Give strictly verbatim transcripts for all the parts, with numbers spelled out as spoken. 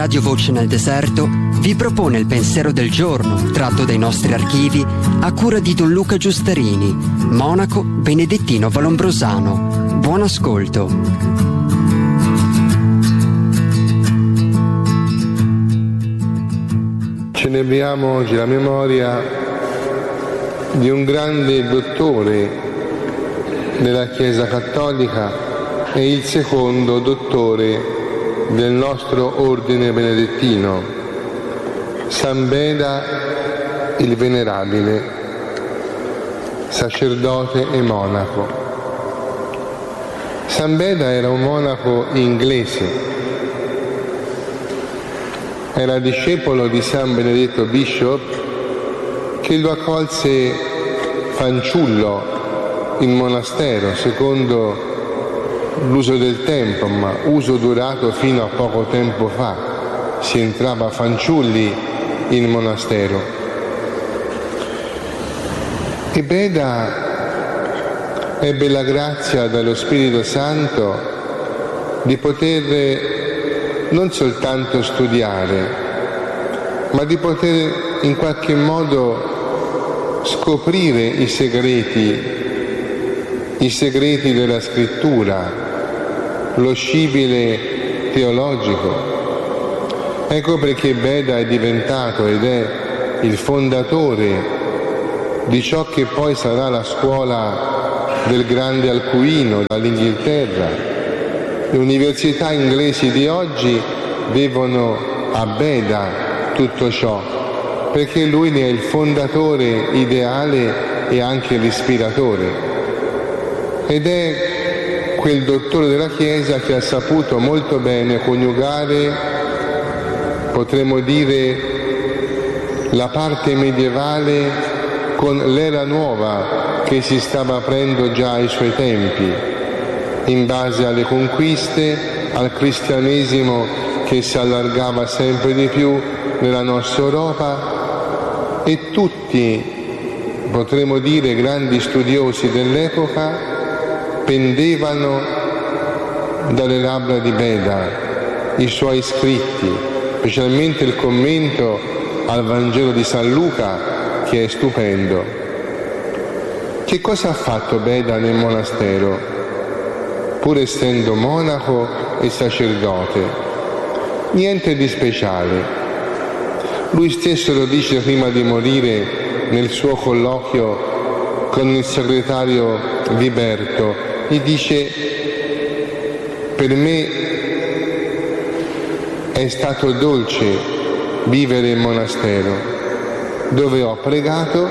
Radio Voce nel Deserto vi propone il pensiero del giorno, tratto dai nostri archivi, a cura di Don Luca Giustarini, monaco benedettino valombrosano. Buon ascolto. Celebriamo oggi la memoria di un grande dottore della Chiesa Cattolica e il secondo dottore del nostro ordine benedettino, San Beda il Venerabile, sacerdote e monaco. San Beda era un monaco inglese, era discepolo di San Benedetto Bishop, che lo accolse fanciullo in monastero secondo l'uso del tempo, ma uso durato fino a poco tempo fa. Si entrava fanciulli in monastero. E Beda ebbe la grazia dallo Spirito Santo di poter non soltanto studiare, ma di poter in qualche modo scoprire i segreti, i segreti della Scrittura, lo scibile teologico. Ecco perché Beda è diventato ed è il fondatore di ciò che poi sarà la scuola del grande Alcuino dall'Inghilterra. Le università inglesi di oggi devono a Beda tutto ciò, perché lui ne è il fondatore ideale e anche l'ispiratore. Ed è quel dottore della Chiesa che ha saputo molto bene coniugare, potremmo dire, la parte medievale con l'era nuova che si stava aprendo già ai suoi tempi, in base alle conquiste, al cristianesimo che si allargava sempre di più nella nostra Europa, e tutti, potremmo dire, grandi studiosi dell'epoca pendevano dalle labbra di Beda, i suoi scritti, specialmente il commento al Vangelo di San Luca, che è stupendo. Che cosa ha fatto Beda nel monastero, pur essendo monaco e sacerdote? Niente di speciale. Lui stesso lo dice prima di morire nel suo colloquio con il segretario Viberto. Gli dice: per me è stato dolce vivere in monastero, dove ho pregato,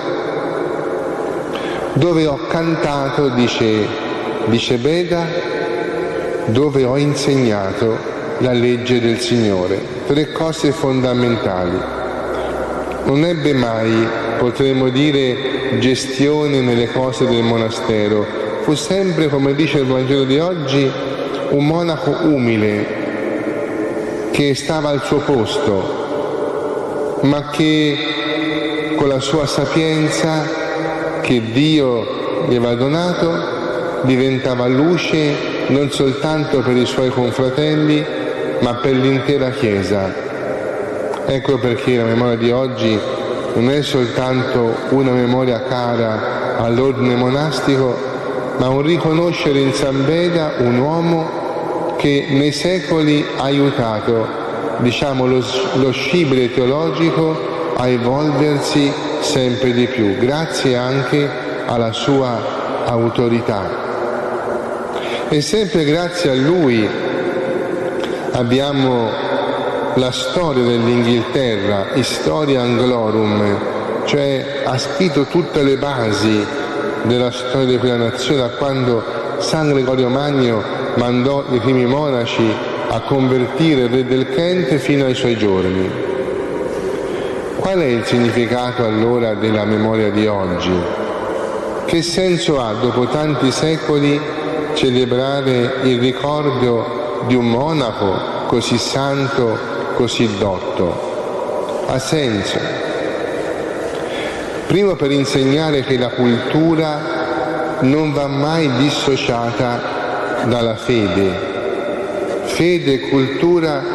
dove ho cantato, dice, dice Beda, dove ho insegnato la legge del Signore. Tre cose fondamentali. Non ebbe mai, potremmo dire, gestione nelle cose del monastero. Fu sempre, come dice il Vangelo di oggi, un monaco umile che stava al suo posto, ma che con la sua sapienza che Dio gli aveva donato diventava luce non soltanto per i suoi confratelli, ma per l'intera Chiesa. Ecco perché la memoria di oggi non è soltanto una memoria cara all'ordine monastico, ma un riconoscere in San Beda un uomo che nei secoli ha aiutato, diciamo, lo, lo scibile teologico a evolversi sempre di più, grazie anche alla sua autorità. E sempre grazie a lui abbiamo la storia dell'Inghilterra, Historia Anglorum, cioè ha scritto tutte le basi della storia di quella nazione, da quando San Gregorio Magno mandò i primi monaci a convertire il re del Kent fino ai suoi giorni. Qual è il significato allora della memoria di oggi? Che senso ha, dopo tanti secoli, celebrare il ricordo di un monaco così santo, così dotto? Ha senso. Primo, per insegnare che la cultura non va mai dissociata dalla fede. Fede e cultura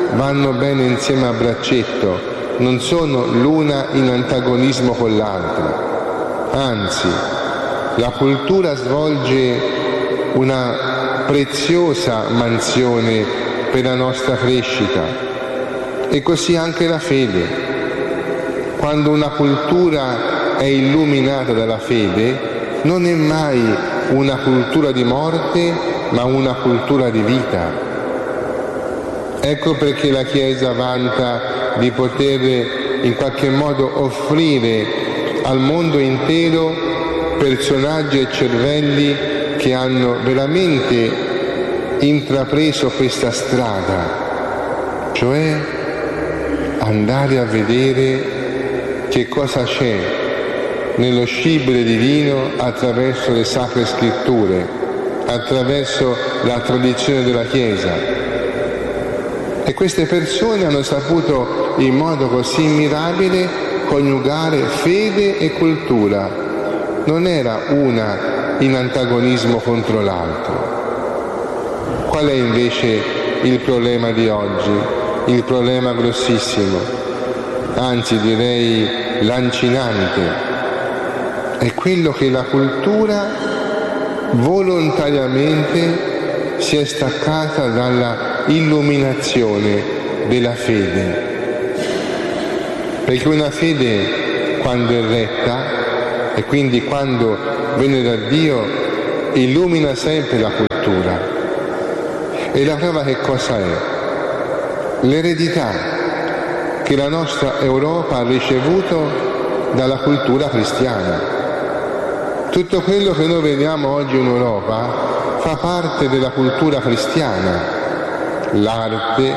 vanno bene insieme a braccetto, non sono l'una in antagonismo con l'altra. Anzi, la cultura svolge una preziosa mansione per la nostra crescita e così anche la fede. Quando una cultura è illuminata dalla fede, non è mai una cultura di morte, ma una cultura di vita. Ecco perché la Chiesa vanta di poter in qualche modo offrire al mondo intero personaggi e cervelli che hanno veramente intrapreso questa strada, cioè andare a vedere che cosa c'è nello scibile divino attraverso le sacre scritture, attraverso la tradizione della Chiesa. E queste persone hanno saputo in modo così mirabile coniugare fede e cultura. Non era una in antagonismo contro l'altro. Qual è invece il problema di oggi? Il problema grossissimo, anzi direi lancinante, è quello che la cultura volontariamente si è staccata dalla illuminazione della fede. Perché una fede, quando è retta, e quindi quando viene da Dio, illumina sempre la cultura. E la prova che cosa è? L'eredità che la nostra Europa ha ricevuto dalla cultura cristiana. Tutto quello che noi vediamo oggi in Europa fa parte della cultura cristiana, l'arte,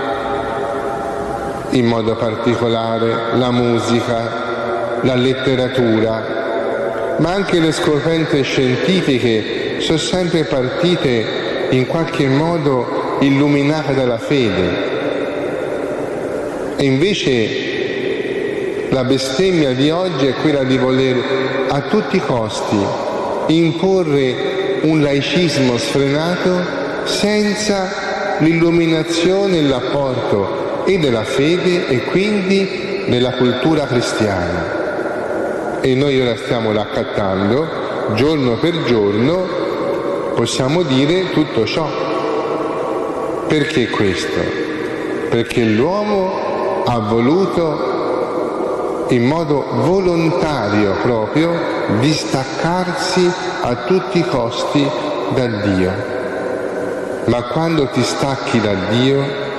in modo particolare la musica, la letteratura, ma anche le scoperte scientifiche sono sempre partite in qualche modo illuminate dalla fede. E invece la bestemmia di oggi è quella di voler a tutti i costi imporre un laicismo sfrenato senza l'illuminazione e l'apporto e della fede e quindi della cultura cristiana. E noi ora stiamo raccattando, giorno per giorno, possiamo dire tutto ciò. Perché questo? Perché l'uomo ha voluto in modo volontario proprio distaccarsi a tutti i costi da Dio. Ma quando ti stacchi da Dio,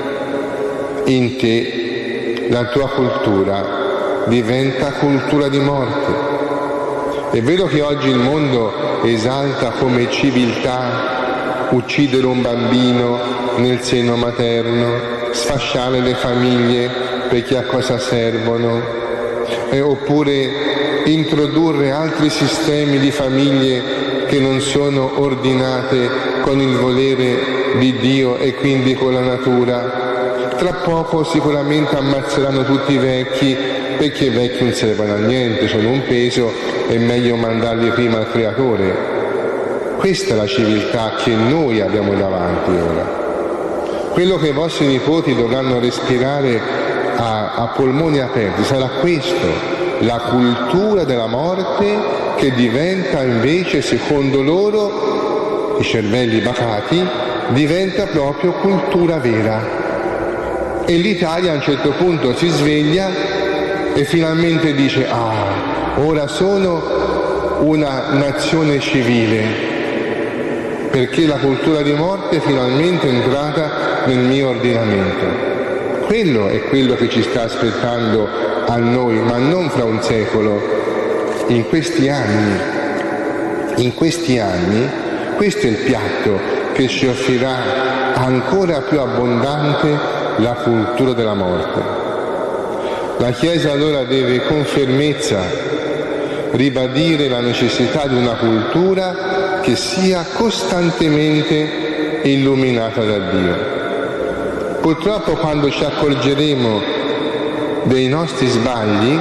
in te la tua cultura diventa cultura di morte. È vero che oggi il mondo esalta come civiltà uccidere un bambino nel seno materno, sfasciare le famiglie perché a cosa servono, eh, oppure introdurre altri sistemi di famiglie che non sono ordinate con il volere di Dio e quindi con la natura. Tra poco sicuramente ammazzeranno tutti i vecchi, perché i vecchi non servono a niente, sono un peso, è meglio mandarli prima al Creatore. Questa è la civiltà che noi abbiamo davanti ora. Quello che i vostri nipoti dovranno respirare a, a polmoni aperti sarà questo, la cultura della morte che diventa invece, secondo loro, i cervelli bacati, diventa proprio cultura vera. E l'Italia a un certo punto si sveglia e finalmente dice: ah, ora sono una nazione civile, perché la cultura di morte è finalmente entrata nel mio ordinamento. Quello è quello che ci sta aspettando a noi, ma non fra un secolo, in questi anni. In questi anni, questo è il piatto che ci offrirà ancora più abbondante la cultura della morte. La Chiesa allora deve con fermezza ribadire la necessità di una cultura che sia costantemente illuminata da Dio. Purtroppo quando ci accorgeremo dei nostri sbagli,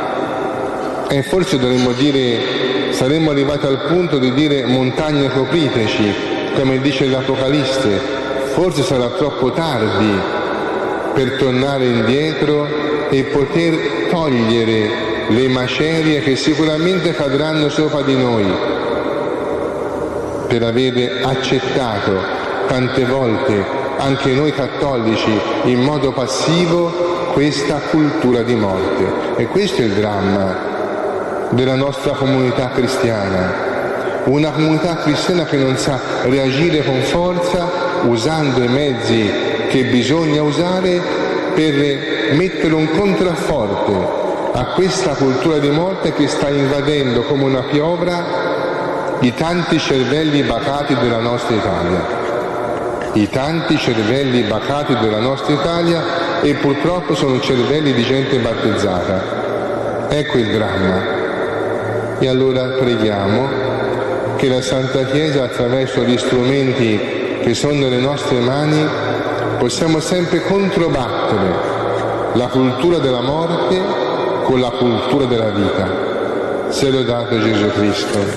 e forse dovremmo dire, saremmo arrivati al punto di dire montagne copriteci, come dice l'Apocalisse, forse sarà troppo tardi per tornare indietro e poter togliere le macerie che sicuramente cadranno sopra di noi per aver accettato tante volte, anche noi cattolici, in modo passivo questa cultura di morte. E questo è il dramma della nostra comunità cristiana. Una comunità cristiana che non sa reagire con forza usando i mezzi che bisogna usare per mettere un contrafforte a questa cultura di morte che sta invadendo come una piovra i tanti cervelli bacati della nostra Italia. I tanti cervelli bacati della nostra Italia, e purtroppo sono cervelli di gente battezzata. Ecco il dramma. E allora preghiamo che la Santa Chiesa, attraverso gli strumenti che sono nelle nostre mani, possiamo sempre controbattere la cultura della morte con la cultura della vita. Sia lodato Gesù Cristo.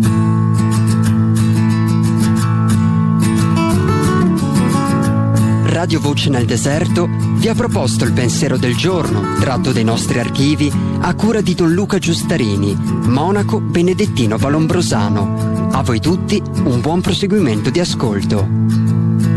Radio Voce nel Deserto vi ha proposto il pensiero del giorno, tratto dai nostri archivi, a cura di Don Luca Giustarini, monaco benedettino valombrosano. A voi tutti un buon proseguimento di ascolto.